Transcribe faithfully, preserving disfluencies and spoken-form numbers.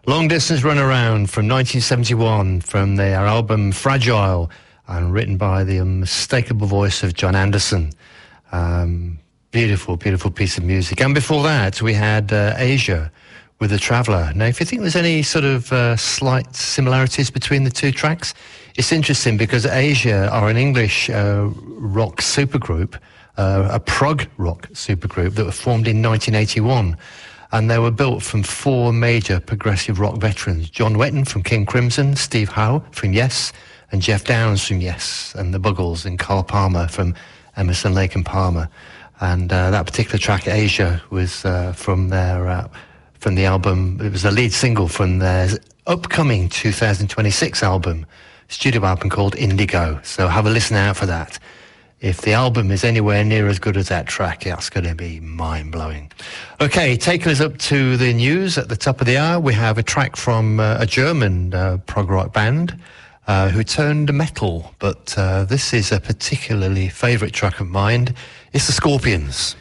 Long Distance Runaround from nineteen seventy-one from their album Fragile, and written by the unmistakable voice of John Anderson. Um, beautiful, beautiful piece of music. And before that, we had uh, Asia with The Traveller. Now, if you think there's any sort of uh, slight similarities between the two tracks, it's interesting because Asia are an English uh, rock supergroup, uh, a prog rock supergroup that were formed in nineteen eighty-one. And they were built from four major progressive rock veterans: John Wetton from King Crimson, Steve Howe from Yes, and Jeff Downes from Yes, and the Buggles, and Carl Palmer from Emerson, Lake and Palmer. And uh, that particular track, Asia, was uh, from their uh, from the album. It was the lead single from their upcoming two thousand twenty-six album, studio album called Indigo. So have a listen out for that. If the album is anywhere near as good as that track, that's going to be mind-blowing. Okay, taking us up to the news at the top of the hour, we have a track from uh, a German uh, prog rock band uh, who turned metal, but uh, this is a particularly favourite track of mine. It's the Scorpions.